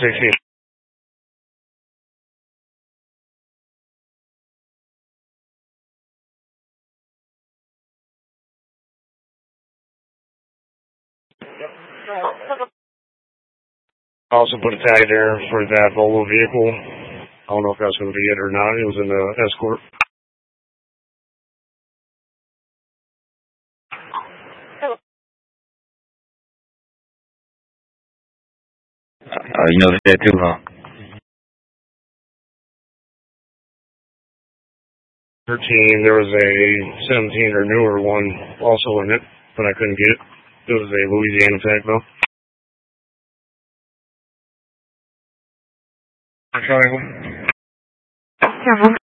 16. Also put a tag there for that Volvo vehicle. I don't know if that's going to be it or not. It was in the Escort. You know that too, huh? 13, there was a 17 or newer one also in it, but I couldn't get it. It was a Louisiana tag though. Triangle.